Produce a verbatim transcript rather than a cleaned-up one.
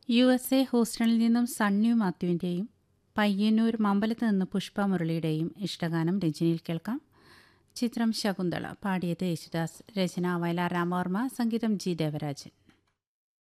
U S A ഹൂസ്റ്റണിൽ നിന്നും സണ്ണി മാത്യുവിൻ്റെയും പയ്യന്നൂർ മമ്പലത്ത് നിന്ന് പുഷ്പ മുരളിയുടെയും ഇഷ്ടഗാനം രചനയിൽ കേൾക്കാം. ചിത്രം ശകുന്തള. പാടിയത് യേശുദാസ്. രചന വയലാർ രാമവർമ്മ. സംഗീതം ജി ദേവരാജൻ.